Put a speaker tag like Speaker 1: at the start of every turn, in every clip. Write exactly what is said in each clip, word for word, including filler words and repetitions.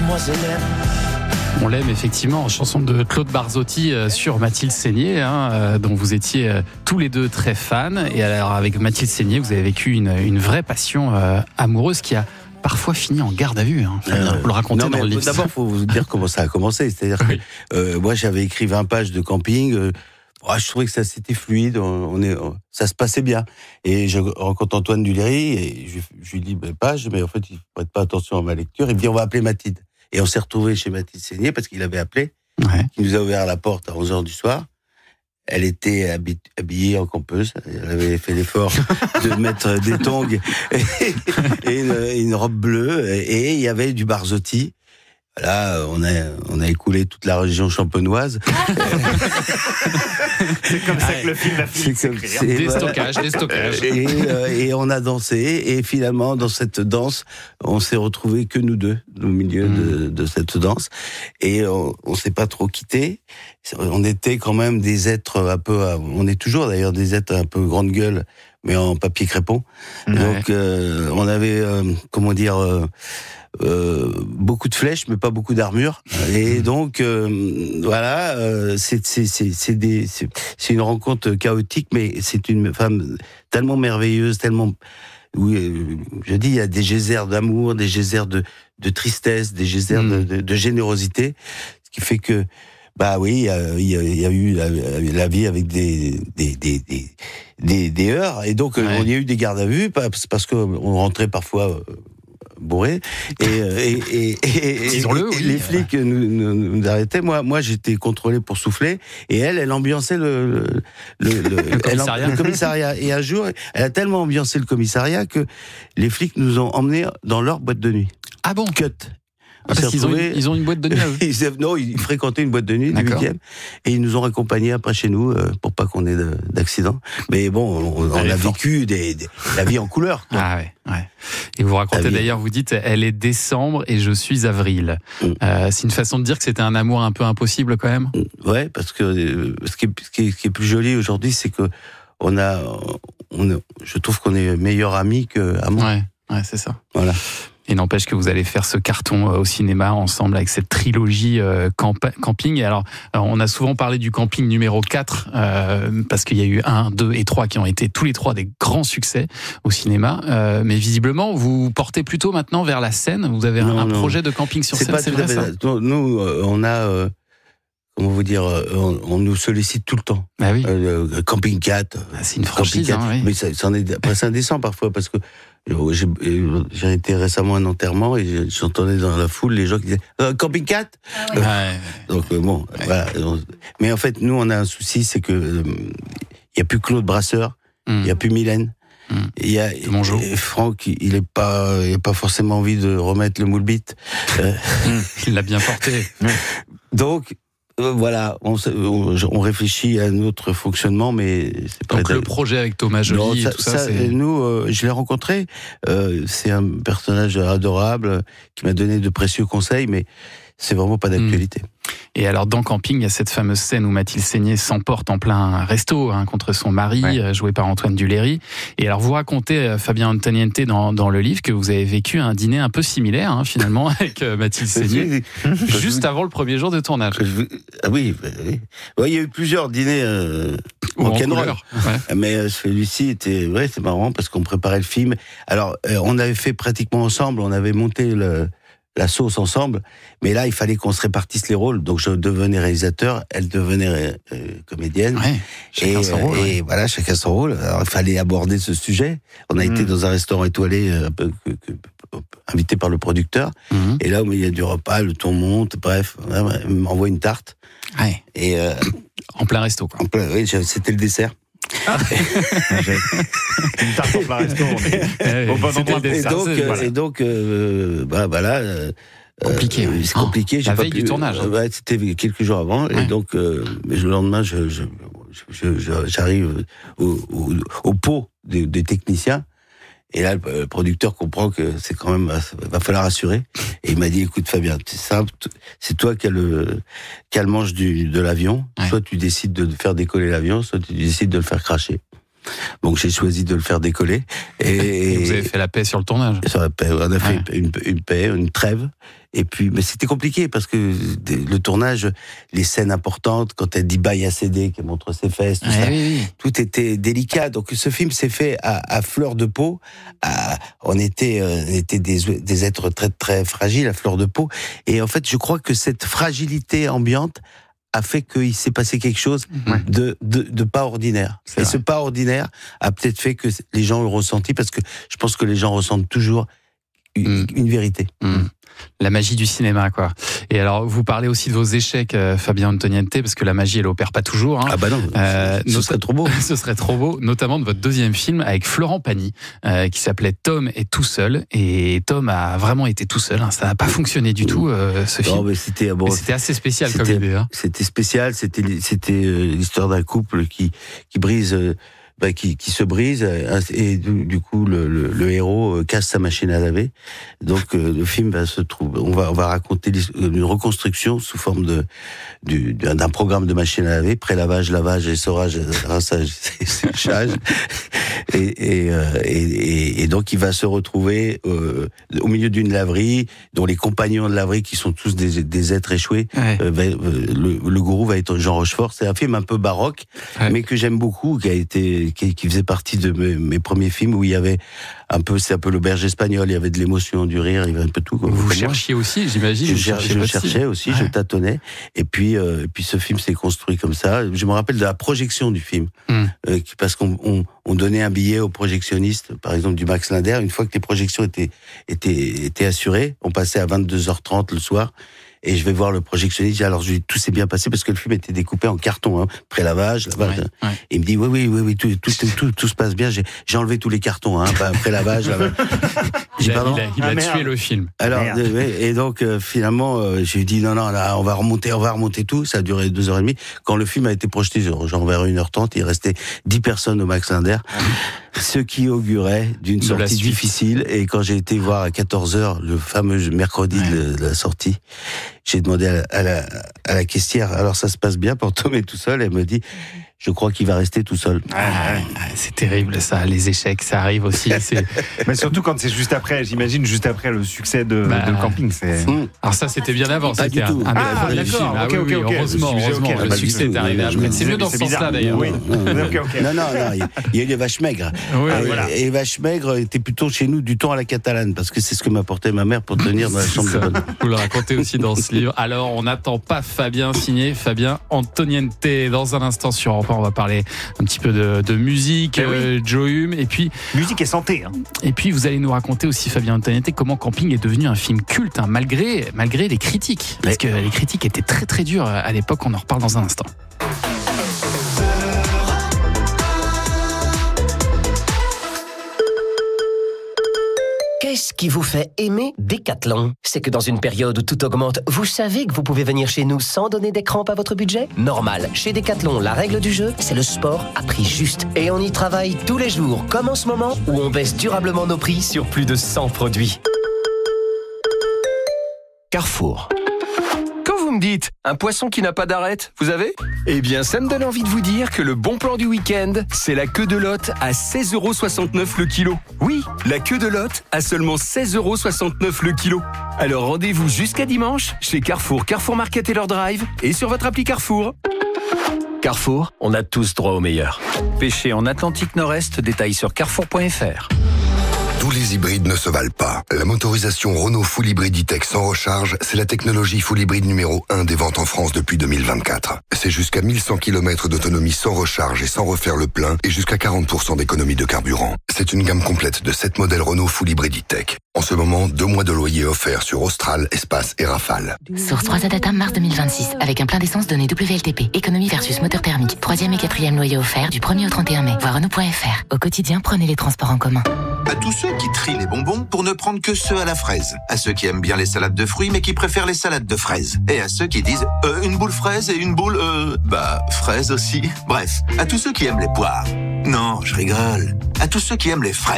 Speaker 1: moi je l'aime.
Speaker 2: On l'aime effectivement, chanson de Claude Barzotti euh, sur Mathilde Seigner, hein, euh, dont vous étiez euh, tous les deux très fans. Et alors avec Mathilde Seigner, vous avez vécu une, une vraie passion euh, amoureuse qui a parfois fini en garde à vue. Hein. Fabien, vous le racontez
Speaker 3: non,
Speaker 2: dans le livre.
Speaker 3: D'abord, il faut vous dire comment ça a commencé. C'est-à-dire oui. que euh, moi, j'avais écrit vingt pages de camping. Euh, oh, je trouvais que ça c'était fluide, on, on est, on, ça se passait bien. Et je rencontre Antoine Duléry et je, je lui dis ben, page, mais en fait, il ne prête pas attention à ma lecture. Il me dit on va appeler Mathilde. Et on s'est retrouvés chez Mathilde Seigner parce qu'il avait appelé.
Speaker 2: Ouais.
Speaker 3: Il nous a ouvert la porte à onze heures du soir. Elle était habillée en campeuse. Elle avait fait l'effort de mettre des tongs et, et une, une robe bleue. Et il y avait du Barzotti. Là, on a, on a écoulé toute la région champenoise.
Speaker 4: C'est comme ça que le film a fini de s'écrire.
Speaker 2: Des
Speaker 3: voilà.
Speaker 2: stockages, des stockages.
Speaker 3: Et, euh, et on a dansé. Et finalement, dans cette danse, on s'est retrouvés que nous deux au milieu mmh. de, de cette danse. Et on, on s'est pas trop quittés. On était quand même des êtres un peu... On est toujours d'ailleurs des êtres un peu grande gueule, mais en papier crépon. Ouais. Donc, euh, on avait, euh, comment dire... Euh, Euh, beaucoup de flèches, mais pas beaucoup d'armure. Et donc, euh, voilà, euh, c'est, c'est, c'est, c'est, des, c'est, c'est une rencontre chaotique, mais c'est une femme tellement merveilleuse, tellement... Oui, je dis, il y a des geysers d'amour, des geysers de, de tristesse, des geysers mmh. de, de, de générosité, ce qui fait que, bah oui, il y a, il y a, il y a eu la, la vie avec des, des, des, des, des, des heurts, et donc ouais. il y a eu des gardes à vue, parce qu'on rentrait parfois... bourré et, et, et, et, et,
Speaker 2: oui.
Speaker 3: et les flics nous, nous, nous arrêtaient. Moi, moi, j'étais contrôlé pour souffler et elle, elle ambiançait le, le, le,
Speaker 2: le, commissariat.
Speaker 3: Elle, le commissariat. Et un jour, elle a tellement ambiancé le commissariat que les flics nous ont emmenés dans leur boîte de nuit.
Speaker 2: Ah bon?
Speaker 3: Cut.
Speaker 2: Ah, parce qu'ils ont, une, ils ont une boîte de nuit à eux.
Speaker 3: ils, Non, ils fréquentaient une boîte de nuit du huitième et ils nous ont raccompagnés après chez nous euh, pour pas qu'on ait de, d'accident. Mais bon, on, on a vécu des, des, la vie en couleur. Quoi.
Speaker 2: Ah ouais, ouais. Et vous racontez d'ailleurs, vous dites, elle est décembre et je suis avril. Mm. Euh, c'est une façon de dire que c'était un amour un peu impossible quand même.
Speaker 3: Ouais, parce que euh, ce, qui est, ce, qui est, ce qui est plus joli aujourd'hui, c'est que on a, on a, je trouve qu'on est meilleurs amis qu'amants.
Speaker 2: Ouais, ouais, c'est ça.
Speaker 3: Voilà.
Speaker 2: Et n'empêche que vous allez faire ce carton au cinéma ensemble avec cette trilogie euh, camp- camping. Et alors, alors, on a souvent parlé du camping numéro quatre, euh, parce qu'il y a eu un, deux et trois qui ont été tous les trois des grands succès au cinéma. Euh, mais visiblement, vous portez plutôt maintenant vers la scène. Vous avez non, un, un projet de camping sur
Speaker 3: c'est
Speaker 2: scène,
Speaker 3: pas
Speaker 2: c'est
Speaker 3: vrai
Speaker 2: ça?
Speaker 3: Nous, on a... Euh... Comment vous dire, on, on nous sollicite tout le temps.
Speaker 2: Ah oui.
Speaker 3: Euh, Camping quatre.
Speaker 2: Ah, c'est une franchise, hein, oui.
Speaker 3: Mais ça, ça en est presque indécent parfois parce que j'ai, j'ai été récemment à un enterrement et j'entendais dans la foule les gens qui disaient euh, Camping quatre.
Speaker 2: Ah ouais. euh,
Speaker 3: Donc euh, bon, ouais. Voilà. Mais en fait, nous, on a un souci, c'est que il euh, y a plus Claude Brasseur, il mm. y a plus Mylène.
Speaker 2: Mm.
Speaker 3: Il y a et Franck, il est pas, il a pas forcément envie de remettre le moule bite. Euh,
Speaker 2: il l'a bien porté.
Speaker 3: Donc voilà, on, on, on réfléchit à notre fonctionnement, mais c'est pas...
Speaker 2: Donc le projet avec Thomas Joly non, ça, et tout ça, ça c'est...
Speaker 3: Nous, euh, je l'ai rencontré, euh, c'est un personnage adorable qui m'a donné de précieux conseils, mais c'est vraiment pas d'actualité.
Speaker 2: Mmh. Et alors, dans Camping, il y a cette fameuse scène où Mathilde Seigner s'emporte en plein resto hein, contre son mari, ouais. joué par Antoine Duléry. Et alors, vous racontez, Fabien Antoniente, dans, dans le livre, que vous avez vécu un dîner un peu similaire, hein, finalement, avec Mathilde Seigner, juste avant le premier jour de tournage.
Speaker 3: Ah oui, oui. Ouais, il y a eu plusieurs dîners euh, rock'n'roll. Ouais. Mais celui-ci était, ouais, c'est marrant parce qu'on préparait le film. Alors, euh, on avait fait pratiquement ensemble, on avait monté le... la sauce ensemble, mais là il fallait qu'on se répartisse les rôles, donc je devenais réalisateur, elle devenait euh, comédienne,
Speaker 2: ouais, chacun
Speaker 3: et,
Speaker 2: son rôle,
Speaker 3: et
Speaker 2: ouais.
Speaker 3: voilà, chacun son rôle. Alors il fallait aborder ce sujet. On a mmh. été dans un restaurant étoilé, un peu, que, que, invité par le producteur, mmh. et là où il y a du repas, le ton monte, bref, il m'envoie une tarte,
Speaker 2: ouais.
Speaker 3: et euh,
Speaker 2: en plein resto, quoi.
Speaker 3: En plein, oui, c'était le dessert.
Speaker 4: Ah. Une tarte en plein resto.
Speaker 2: Bon, bon,
Speaker 3: et, donc, euh, voilà. et donc, euh, bah, voilà. Euh,
Speaker 2: compliqué.
Speaker 3: Euh, c'est compliqué.
Speaker 2: Oh,
Speaker 3: j'ai
Speaker 2: la
Speaker 3: pas
Speaker 2: veille
Speaker 3: pu,
Speaker 2: du tournage.
Speaker 3: Euh, ouais, c'était quelques jours avant, ouais. Et donc, euh, mais le lendemain, je, je, je, je, j'arrive au, au, au pot des, des techniciens. Et là, le producteur comprend que c'est quand même, va falloir assurer. Et il m'a dit, écoute, Fabien, c'est simple, c'est toi qui as le, qui a le manche du, de l'avion. Ouais. Soit tu décides de faire décoller l'avion, soit tu décides de le faire cracher. Donc j'ai choisi de le faire décoller. Et,
Speaker 2: et vous avez fait la paix sur le tournage.
Speaker 3: Sur la paix, on a fait
Speaker 2: ouais.
Speaker 3: une, une paix, une trêve. Et puis, mais c'était compliqué parce que le tournage, les scènes importantes, quand elle dit bye à C D, qu'elle montre ses fesses, tout
Speaker 2: ouais,
Speaker 3: ça,
Speaker 2: oui, oui.
Speaker 3: tout était délicat. Donc ce film s'est fait à, à fleur de peau. À, on était, euh, on était des, des êtres très très fragiles à fleur de peau. Et en fait, je crois que cette fragilité ambiante a fait qu'il s'est passé quelque chose ouais. de, de, de pas ordinaire. C'est Et vrai. Ce pas ordinaire a peut-être fait que les gens l'ont ressenti, parce que je pense que les gens ressentent toujours une, mmh. une vérité.
Speaker 2: Mmh. La magie du cinéma, quoi. Et alors, vous parlez aussi de vos échecs, euh, Fabien Antoniente, parce que la magie, elle opère pas toujours. Hein.
Speaker 3: Ah bah non, euh, ce, ce serait trop beau.
Speaker 2: Ce serait trop beau, notamment de votre deuxième film avec Florent Pagny, euh, qui s'appelait Tom est tout seul. Et Tom a vraiment été tout seul. Hein. Ça n'a pas fonctionné du tout, euh, ce film.
Speaker 3: Non, mais c'était, bon,
Speaker 2: mais c'était assez spécial
Speaker 3: c'était,
Speaker 2: comme idée. Hein.
Speaker 3: C'était spécial. C'était, c'était euh, l'histoire d'un couple qui qui brise. Euh, Bah, qui, qui se brise, et du, du coup le, le, le héros casse sa machine à laver. Donc euh, le film va se trouver, on va on va raconter une reconstruction sous forme de du, d'un programme de machine à laver, pré-lavage, lavage, essorage, rinçage, séchage. Et, et, euh, et, et donc il va se retrouver euh, au milieu d'une laverie dont les compagnons de laverie, qui sont tous des, des êtres échoués. Ouais. Euh, va, le, le gourou va être Jean Rochefort. C'est un film un peu baroque, ouais. mais que j'aime beaucoup, qui a été Qui, qui faisait partie de mes, mes premiers films, où il y avait un peu, c'est un peu l'auberge espagnole, il y avait de l'émotion, du rire, il y avait un peu tout.
Speaker 2: Vous, vous cherchiez aussi, j'imagine.
Speaker 3: Je, cher, je cherchais aussi, ouais. je tâtonnais. Et puis, euh, et puis ce film s'est construit comme ça. Je me rappelle de la projection du film, mm. euh, parce qu'on on, on donnait un billet aux projectionnistes, par exemple du Max Linder. Une fois que les projections étaient étaient étaient assurées, on passait à vingt-deux heures trente le soir. Et je vais voir le projectionniste. Alors, je lui dis, tout s'est bien passé, parce que le film était découpé en carton, hein, pré-lavage, lavage. Ouais, ouais. Et il me dit, oui, oui, oui, oui, tout, tout, tout, tout, tout se passe bien. J'ai, j'ai enlevé tous les cartons, hein, pré-lavage, lavage.
Speaker 2: Il a, il a, il a ah, tué le film.
Speaker 3: Alors, euh, et donc, euh, finalement, euh, j'ai dit, non, non, là, on va remonter, on va remonter tout. Ça a duré deux heures et demie. Quand le film a été projeté, genre vers une heure trente, il restait dix personnes au Max Linder. Ce qui augurait d'une sortie difficile. Et quand j'ai été voir à quatorze heures, le fameux mercredi ouais. de, de la sortie, j'ai demandé à la, à, la, à la caissière, alors ça se passe bien pour Tom est tout seul? Elle me dit, je crois qu'il va rester tout seul.
Speaker 2: Ah, c'est terrible ça, les échecs, ça arrive aussi. C'est...
Speaker 4: Mais surtout quand c'est juste après, j'imagine, juste après le succès de, bah, de Camping. C'est...
Speaker 2: Alors ça, c'était bien avant.
Speaker 3: Pas
Speaker 2: c'était
Speaker 3: du tout.
Speaker 2: Un, un
Speaker 4: ah, ah d'accord, ah, okay, oui, okay, okay. heureusement,
Speaker 2: le heureusement, okay, le succès est arrivé après. C'est mieux dans ce sens-là d'ailleurs.
Speaker 3: Oui. Non, non, okay, okay. non, non, non, il y a eu les vaches maigres.
Speaker 2: Oui,
Speaker 3: et,
Speaker 2: voilà.
Speaker 3: et les vaches maigres étaient plutôt chez nous du thon à la catalane, parce que c'est ce que m'apportait ma mère pour tenir dans la chambre de bonne.
Speaker 2: Vous le racontez aussi dans ce livre. Alors, on n'attend pas Fabien, signé Fabien Antoniente. Dans un instant sur Europe un, on va parler un petit peu de, de musique,
Speaker 4: oui.
Speaker 2: euh, Joe Hume, et puis
Speaker 4: musique et santé. Hein.
Speaker 2: Et puis vous allez nous raconter aussi, Fabien Antoniente, comment Camping est devenu un film culte, hein, malgré malgré les critiques, parce que les critiques étaient très très dures à l'époque. On en reparle dans un instant.
Speaker 1: Qu'est-ce qui vous fait aimer Decathlon? C'est que dans une période où tout augmente, vous savez que vous pouvez venir chez nous sans donner des crampes à votre budget? Normal. Chez Decathlon, la règle du jeu, c'est le sport à prix juste. Et on y travaille tous les jours, comme en ce moment, où on baisse durablement nos prix sur plus de cent produits. Carrefour. Vous me dites, un poisson qui n'a pas d'arête, vous avez? Eh bien, ça me donne envie de vous dire que le bon plan du week-end, c'est la queue de lotte à seize euros soixante-neuf le kilo. Oui, la queue de lotte à seulement seize euros soixante-neuf le kilo. Alors rendez-vous jusqu'à dimanche chez Carrefour, Carrefour Market et leur drive et sur votre appli Carrefour. Carrefour, on a tous droit au meilleur. Pêcher en Atlantique Nord-Est, détail sur carrefour point f r.
Speaker 5: Tous les hybrides ne se valent pas. La motorisation Renault Full Hybrid E-Tech sans recharge, c'est la technologie Full Hybrid numéro un des ventes en France depuis deux mille vingt-quatre. C'est jusqu'à mille cent kilomètres d'autonomie sans recharge et sans refaire le plein et jusqu'à quarante pour cent d'économie de carburant. C'est une gamme complète de sept modèles Renault Full Hybrid E-Tech. En ce moment, deux mois de loyer offerts sur Austral, Espace et Rafale.
Speaker 6: Source trois Data mars deux mille vingt-six, avec un plein d'essence donné W L T P. Économie versus moteur thermique. Troisième et quatrième loyer offert du premier au trente et un mai. Voir Renault point f r. Au quotidien, prenez les transports en commun.
Speaker 7: À tous ceux qui trient les bonbons pour ne prendre que ceux à la fraise. À ceux qui aiment bien les salades de fruits mais qui préfèrent les salades de fraises. Et à ceux qui disent euh, une boule fraise et une boule euh bah fraise aussi. Bref, à tous ceux qui aiment les poires. Non, je rigole. À tous ceux qui aiment les fraises.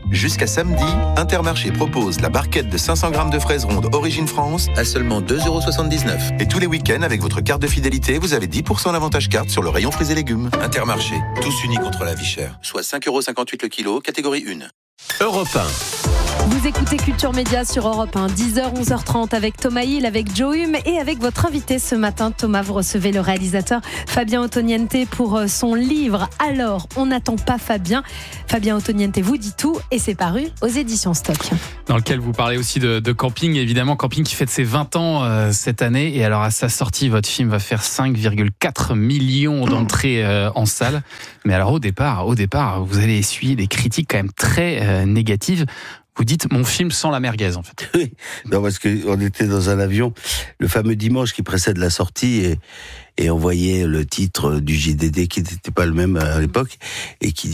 Speaker 7: Jusqu'à samedi, Intermarché propose la barquette de cinq cents grammes de fraises rondes Origine France à seulement deux euros soixante-dix-neuf. Et tous les week-ends, avec votre carte de fidélité, vous avez dix pour cent d'avantage carte sur le rayon fruits et légumes. Intermarché, tous unis contre la vie chère. Soit cinq euros cinquante-huit le kilo, catégorie un.
Speaker 1: Europe un.
Speaker 8: Vous écoutez Culture Média sur Europe un, dix heures, onze heures trente avec Thomas Hill, avec Joe Hume et avec votre invité ce matin. Thomas, vous recevez le réalisateur Fabien Ottoniente pour son livre « Alors, on n'attend pas Fabien ». Fabien Ottoniente vous dit tout et c'est paru aux éditions Stock.
Speaker 2: Dans lequel vous parlez aussi de, de camping, évidemment, camping qui fête ses vingt ans euh, cette année. Et alors à sa sortie, votre film va faire cinq virgule quatre millions d'entrées euh, en salle. Mais alors au départ, au départ, vous allez essuyer des critiques quand même très euh, négatives. Vous dites mon film sans la merguez en fait.
Speaker 3: Oui, non, parce qu'on était dans un avion le fameux dimanche qui précède la sortie et, et on voyait le titre du J D D qui n'était pas le même à l'époque et qui